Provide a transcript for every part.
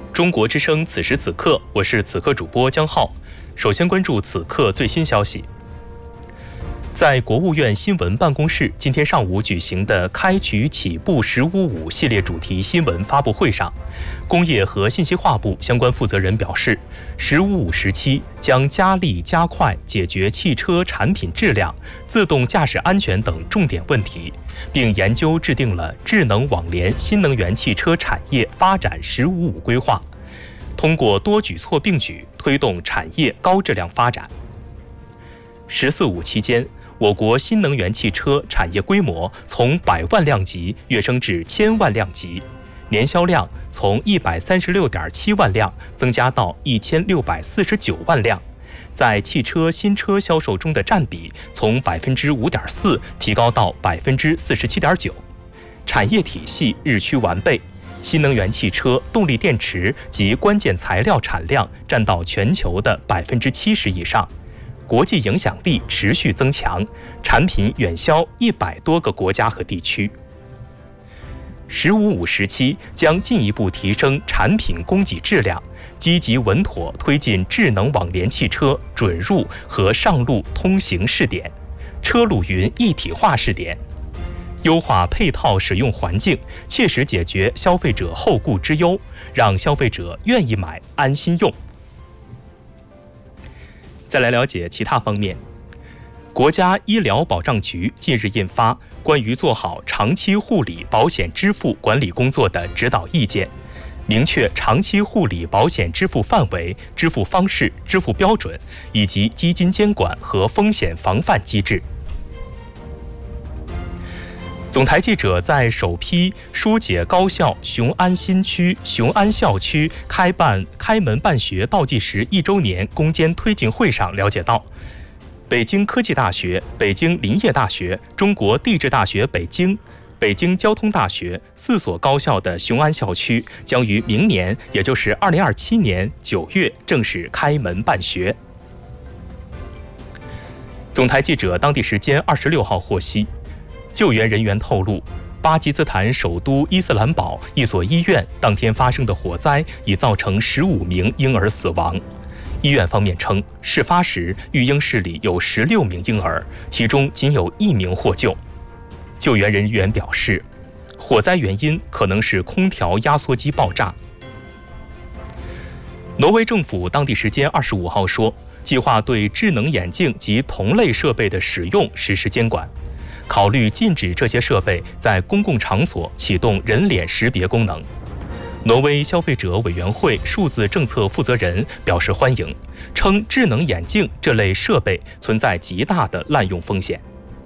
中国之声此时此刻，我是此刻主播江浩。首先关注此刻最新消息。在国务院新闻办公室今天上午举行的开局起步“15.5”系列主题新闻发布会上，工业和信息化部相关负责人表示，“15.5”时期将加力加快解决汽车产品质量、自动驾驶安全等重点问题，并研究制定了智能网联新能源汽车产业发展“15.5”规划，通过多举措并举，推动产业高质量发展。“14.5”期间，我国新能源汽车产业规模从100万辆级跃升至1000万辆级，年销量从136.7万辆增加到1649万辆，在汽车新车销售中的占比从5.4%提高到47.9%，产业体系日趋完备，新能源汽车动力电池及关键材料产量占到全球的70%以上。国际影响力持续增强，产品远销100多个国家和地区。“15.5”时期将进一步提升产品供给质量，积极稳妥推进智能网联汽车准入和上路通行试点、车路云一体化试点，优化配套使用环境，切实解决消费者后顾之忧，让消费者愿意买、安心用。再来了解其他方面，国家医疗保障局近日印发关于做好长期护理保险支付管理工作的指导意见，明确长期护理保险支付范围、支付方式、支付标准以及基金监管和风险防范机制。总台记者在首批疏解高校雄安新区雄安校区开门办学倒计时1周年攻坚推进会上了解到，北京科技大学、北京林业大学、中国地质大学北京、北京交通大学4所高校的雄安校区将于明年，也就是2027年9月正式开门办学。总台记者当地时间26号获悉，救援人员透露，巴基斯坦首都伊斯兰堡一所医院当天发生的火灾已造成15名婴儿死亡。医院方面称，事发时育婴室里有16名婴儿，其中仅有1名获救。救援人员表示，火灾原因可能是空调压缩机爆炸。挪威政府当地时间25号说，计划对智能眼镜及同类设备的使用实施监管，考虑禁止这些设备在公共场所启动人脸识别功能。挪威消费者委员会数字政策负责人表示欢迎，称智能眼镜这类设备存在极大的滥用风险。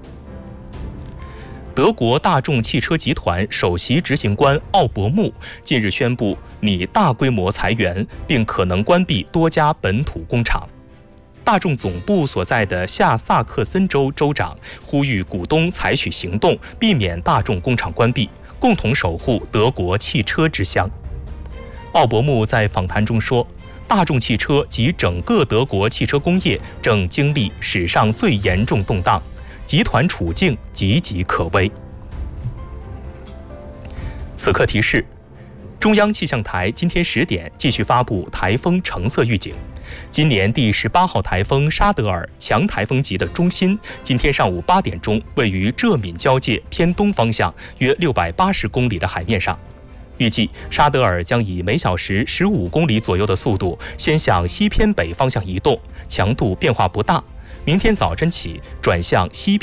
德国大众汽车集团首席执行官奥伯穆近日宣布拟大规模裁员，并可能关闭多家本土工厂。大众总部所在的下萨克森州州长呼吁股东采取行动，避免大众工厂关闭，共同守护德国汽车之乡。奥伯穆在访谈中说，大众汽车及整个德国汽车工业正经历史上最严重动荡，集团处境岌岌可危。此刻提示，中央气象台今天10点继续发布台风橙色预警。今年第18号台风沙德尔强台风级的中心，今天上午8点钟位于浙闽交界偏东方向约680公里的海面上。预计沙德尔将以每小时15公里左右的速度先向西偏北方向移动，强度变化不大。明天早晨起转向西